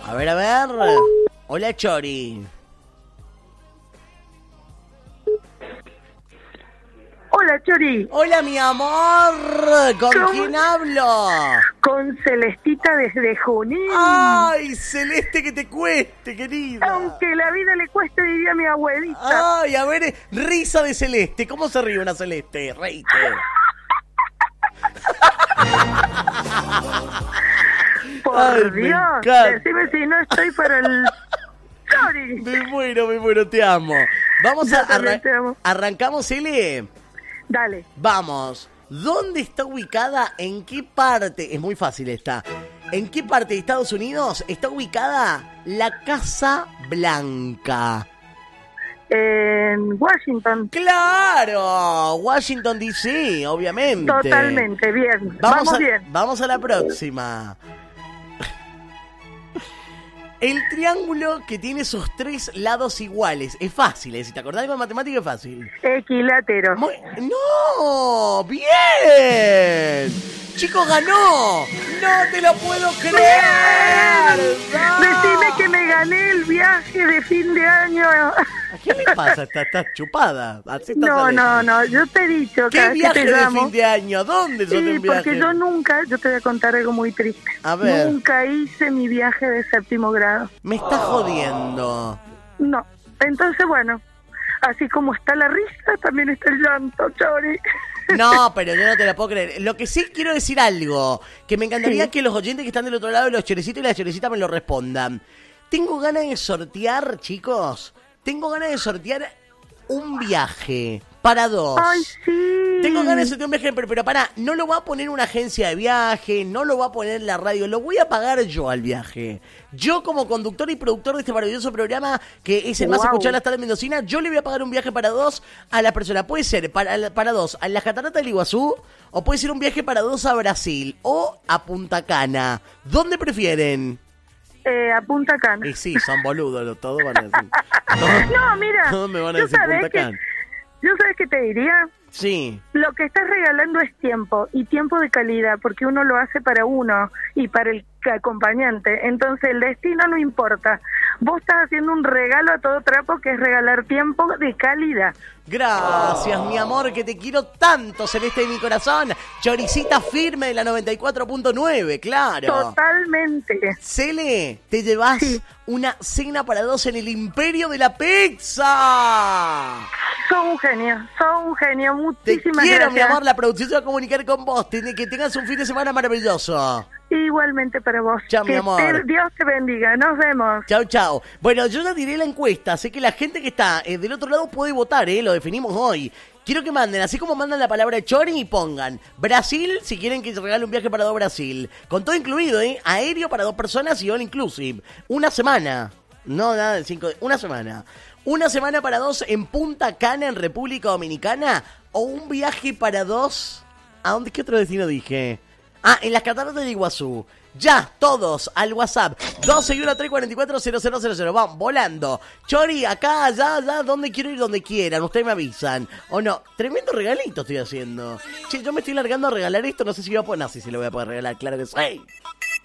A ver. Hola, Chori. Hola, Chori. Hola, mi amor. ¿Con quién hablo? Con Celestita desde Junín. Ay, Celeste, que te cueste, querida. Aunque la vida le cueste, diría mi abuelita. Ay, a ver, risa de Celeste. ¿Cómo se ríe una Celeste? Reíte. Por Dios, decime si no estoy para el Chori. Me muero, te amo. Vamos Yo también te amo. Arrancamos, Ele. Dale. Vamos. ¿Dónde está ubicada? ¿En qué parte? Es muy fácil esta. ¿En qué parte de Estados Unidos está ubicada la Casa Blanca? En Washington. ¡Claro! Washington, D.C., obviamente. Totalmente, bien. Vamos bien. Vamos a la próxima. El triángulo que tiene sus tres lados iguales. Es fácil, si te acordás de matemática es fácil. Equilátero. ¡No! ¡Bien! ¡Chico, ganó! ¡No te lo puedo creer! ¡No! Decime que me gané el viaje de fin de año. ¿A qué le pasa? Estás chupada. No, yo te he dicho ¿Qué viaje te de llamo. fin de año? ¿Dónde sos un viaje? Porque yo te voy a contar algo muy triste. A ver. Nunca hice mi viaje de séptimo grado. Me estás jodiendo. No. Entonces, bueno, así como está la risa, también está el llanto, Chori. No, pero yo no te la puedo creer. Lo que sí quiero decir algo, que me encantaría que los oyentes que están del otro lado, los chorecitos y las chorecitas, me lo respondan. Tengo ganas de sortear, chicos. Tengo ganas de sortear un viaje para dos. ¡Ay, sí! Tengo ganas de sortear un viaje, pero pará, no lo va a poner una agencia de viaje, no lo va a poner la radio, lo voy a pagar yo al viaje. Yo como conductor y productor de este maravilloso programa, que es el más escuchado en la tarde mendocina, yo le voy a pagar un viaje para dos a la persona. Puede ser para dos a las cataratas del Iguazú, o puede ser un viaje para dos a Brasil, o a Punta Cana. ¿Dónde prefieren? A Punta Cana. Y sí, son boludos, todos van a decir. No, mira. Todos me van a decir Punta Cana. ¿Yo sabes qué te diría? Sí. Lo que estás regalando es tiempo, y tiempo de calidad, porque uno lo hace para uno y para el acompañante. Entonces el destino no importa. Vos estás haciendo un regalo a todo trapo, que es regalar tiempo de calidad. Gracias, mi amor, que te quiero tanto, Celeste de mi corazón. Choricita firme de la 94.9, claro. Totalmente. Cele, te llevas una cena para dos en el Imperio de la Pizza. Sos un genio, muchísimas gracias. Te quiero, mi amor, la producción se va a comunicar con vos. Que tengas un fin de semana maravilloso. Igualmente para vos. Chao, mi amor. Dios te bendiga, nos vemos. Chau. Bueno, yo ya diré la encuesta, sé que la gente que está del otro lado puede votar, lo definimos hoy. Quiero que manden, así como mandan la palabra Chori, y pongan Brasil, si quieren que se regale un viaje para dos Brasil. Con todo incluido, aéreo para dos personas y all inclusive. Una semana. No, nada de 5, una semana. Una semana para dos en Punta Cana, en República Dominicana. O un viaje para dos... ¿A dónde? ¿Qué otro destino dije? En las cataratas del Iguazú. Ya, todos al WhatsApp 261-344-0000. Vamos, volando. Chori, acá, allá, donde quiero ir, donde quieran. Ustedes me avisan. ¿O no? Tremendo regalito estoy haciendo. Che, yo me estoy largando a regalar esto. No sé si voy a poner... No, si se lo voy a poder regalar. Claro que sí.